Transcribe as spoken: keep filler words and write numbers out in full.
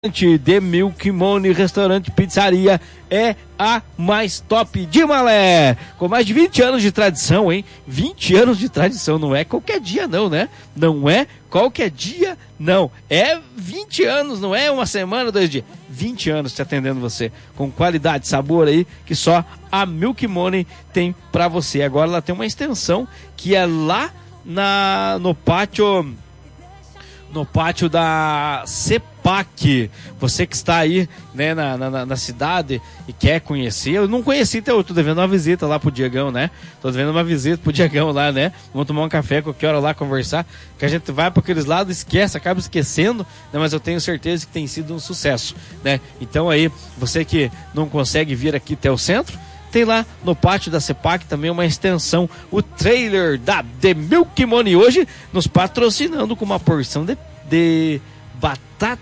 The Milk Money Restaurante Pizzaria é a mais top de Malé, com mais de vinte anos de tradição, hein? vinte anos de tradição, não é qualquer dia não, né? Não é qualquer dia, não. É vinte anos, não é uma semana, dois dias. vinte anos te atendendo você, com qualidade, sabor aí, que só a Milk Money tem pra você. Agora ela tem uma extensão que é lá na, no pátio... no pátio da CEPAC. Você que está aí, né, na, na, na cidade e quer conhecer, eu não conheci até hoje, tô devendo uma visita lá pro Diegão, né? Tô devendo uma visita pro Diegão lá, né? Vamos tomar um café, qualquer hora lá, conversar, que a gente vai para aqueles lados, esquece, acaba esquecendo, né? Mas eu tenho certeza que tem sido um sucesso, né? Então aí, você que não consegue vir aqui até o centro, tem lá no pátio da CEPAC também uma extensão, o trailer da The Milk Money, hoje nos patrocinando com uma porção de, de batata